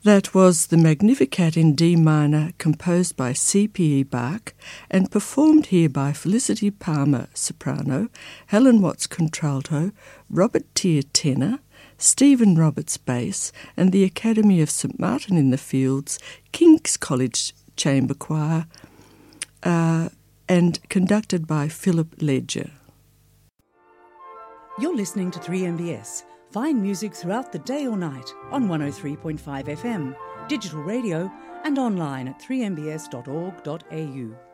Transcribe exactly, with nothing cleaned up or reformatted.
That was the Magnificat in D minor, composed by C P E Bach and performed here by Felicity Palmer, soprano, Helen Watts, contralto, Robert Tier, tenor, Stephen Roberts, bass, and the Academy of St Martin in the Fields, King's College Chamber Choir, uh, and conducted by Philip Ledger. You're listening to three M B S. Find music throughout the day or night on one oh three point five F M, digital radio and online at three m b s dot org dot a u.